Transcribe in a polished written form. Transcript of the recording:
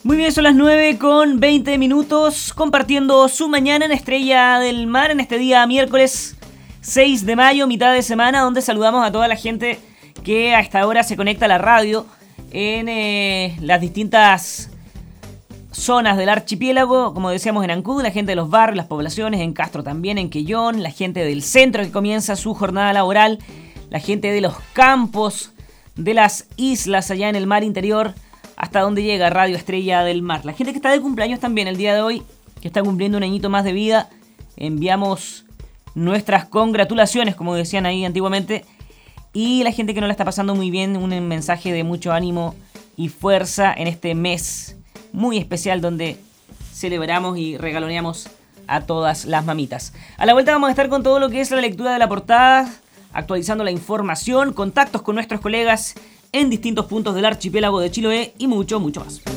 Muy bien, son las 9:20, compartiendo su mañana en Estrella del Mar en este día miércoles 6 de mayo, mitad de semana, donde saludamos a toda la gente que a esta hora se conecta a la radio en las distintas zonas del archipiélago, como decíamos en Ancud, la gente de los barrios, las poblaciones, en Castro también, en Quellón, la gente del centro que comienza su jornada laboral, la gente de los campos, de las islas allá en el mar interior, hasta donde llega Radio Estrella del Mar. La gente que está de cumpleaños también el día de hoy, que está cumpliendo un añito más de vida, enviamos nuestras congratulaciones, como decían ahí antiguamente. Y la gente que no la está pasando muy bien, un mensaje de mucho ánimo y fuerza en este mes muy especial donde celebramos y regaloneamos a todas las mamitas. A la vuelta vamos a estar con todo lo que es la lectura de la portada, actualizando la información, contactos con nuestros colegas en distintos puntos del archipiélago de Chiloé y mucho, mucho más.